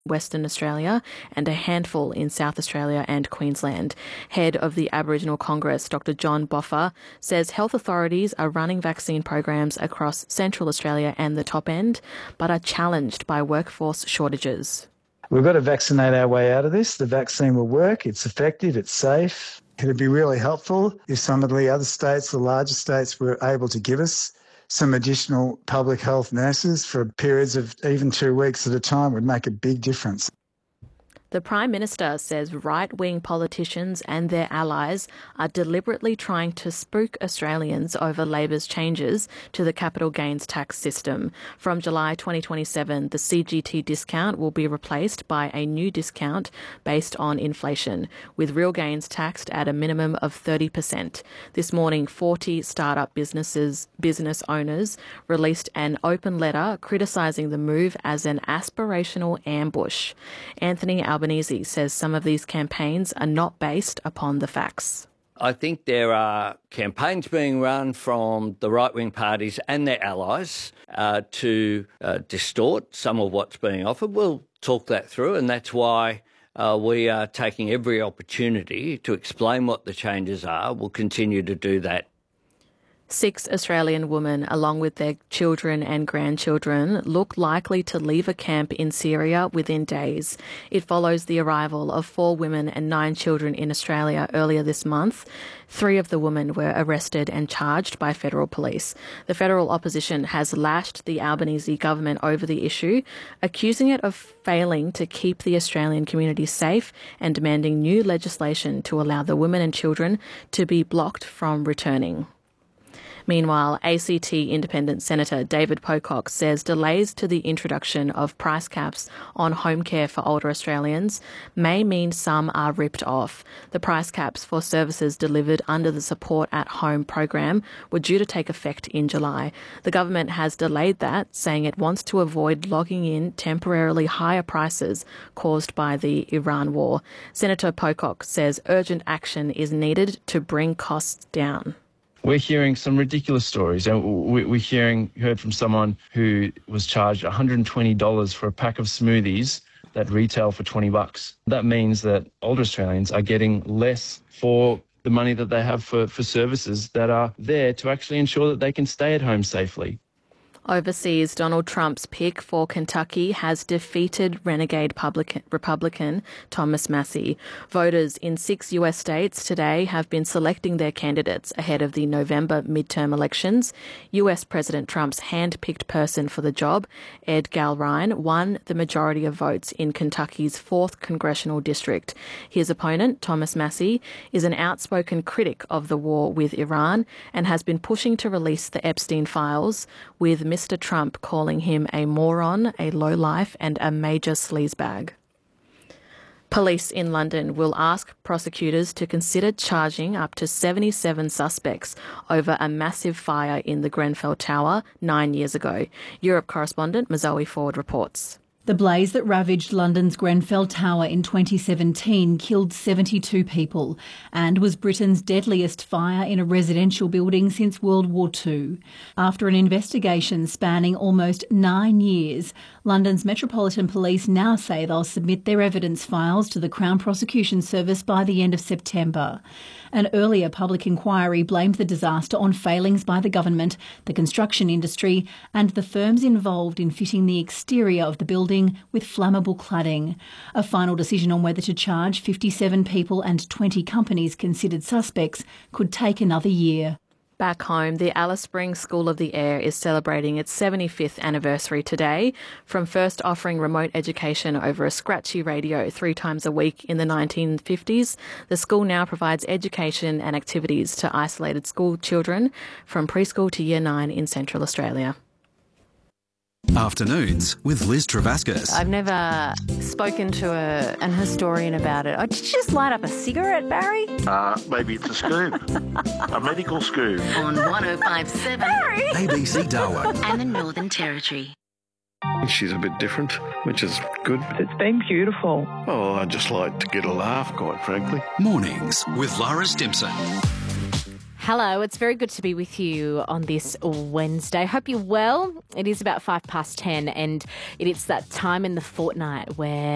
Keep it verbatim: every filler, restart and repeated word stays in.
Western Australia and a handful in South Australia and Queensland. Head of the Aboriginal Congress, Doctor John Boffa, says health authorities are running vaccine programs across Central Australia and the top end, but are challenged by workforce shortages. We've got to vaccinate our way out of this. The vaccine will work, it's effective, it's safe. It'd be really helpful if some of the other states, the larger states, were able to give us some additional public health nurses for periods of even two weeks at a time. Would make a big difference. The Prime Minister says right-wing politicians and their allies are deliberately trying to spook Australians over Labor's changes to the capital gains tax system. From July twenty twenty-seven, the C G T discount will be replaced by a new discount based on inflation, with real gains taxed at a minimum of thirty percent. This morning, forty startup businesses, business owners released an open letter criticising the move as an aspirational ambush. Anthony Albanese says some of these campaigns are not based upon the facts. I think there are campaigns being run from the right-wing parties and their allies uh, to uh, distort some of what's being offered. We'll talk that through, and that's why uh, we are taking every opportunity to explain what the changes are. We'll continue to do that. Six Australian women, along with their children and grandchildren, look likely to leave a camp in Syria within days. It follows the arrival of four women and nine children in Australia earlier this month. Three of the women were arrested and charged by federal police. The federal opposition has lashed the Albanese government over the issue, accusing it of failing to keep the Australian community safe and demanding new legislation to allow the women and children to be blocked from returning. Meanwhile, A C T Independent Senator David Pocock says delays to the introduction of price caps on home care for older Australians may mean some are ripped off. The price caps for services delivered under the Support at Home program were due to take effect in July. The government has delayed that, saying it wants to avoid logging in temporarily higher prices caused by the Iran war. Senator Pocock says urgent action is needed to bring costs down. We're hearing some ridiculous stories. We're hearing, heard from someone who was charged one hundred twenty dollars for a pack of smoothies that retail for twenty bucks. That means that older Australians are getting less for the money that they have for, for services that are there to actually ensure that they can stay at home safely. Overseas, Donald Trump's pick for Kentucky has defeated renegade public, Republican Thomas Massie. Voters in six U S states today have been selecting their candidates ahead of the November midterm elections. U S President Trump's hand-picked person for the job, Ed Galrine, won the majority of votes in Kentucky's fourth congressional district. His opponent, Thomas Massie, is an outspoken critic of the war with Iran and has been pushing to release the Epstein files, with Mister Trump calling him a moron, a lowlife and a major sleazebag. Police in London will ask prosecutors to consider charging up to seventy-seven suspects over a massive fire in the Grenfell Tower nine years ago. Europe correspondent Mazoe Ford reports. The blaze that ravaged London's Grenfell Tower in twenty seventeen killed seventy-two people and was Britain's deadliest fire in a residential building since World War Two. After an investigation spanning almost nine years, London's Metropolitan Police now say they'll submit their evidence files to the Crown Prosecution Service by the end of September. An earlier public inquiry blamed the disaster on failings by the government, the construction industry and the firms involved in fitting the exterior of the building with flammable cladding. A final decision on whether to charge fifty-seven people and twenty companies considered suspects could take another year. Back home, the Alice Springs School of the Air is celebrating its seventy-fifth anniversary today. From first offering remote education over a scratchy radio three times a week in the nineteen fifties, the school now provides education and activities to isolated school children from preschool to year nine in Central Australia. Afternoons with Liz Travascus. I've never spoken to a, an historian about it. Oh, did you just light up a cigarette, Barry? Uh, maybe it's a scoop. A medical scoop. On one oh five point seven Barry! A B C Darwin. And the Northern Territory. She's a bit different, which is good. It's been beautiful. Oh, I just like to get a laugh, quite frankly. Mornings with Lara Stimson. Hello, it's very good to be with you on this Wednesday. Hope you're well. It is about five past ten and it is that time in the fortnight where